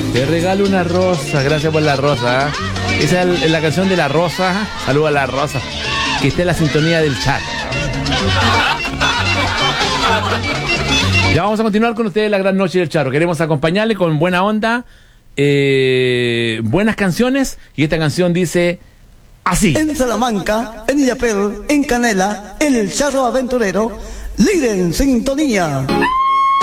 Te regalo una rosa, gracias por la rosa. Esa es la canción de la rosa. Saluda a la rosa. Que esté en la sintonía del chat. Ya vamos a continuar con ustedes la gran noche del Charro. Queremos acompañarle con buena onda, buenas canciones. Y esta canción dice así. En Salamanca, en Illapel, en Canela, el Charro Aventurero, líder en sintonía.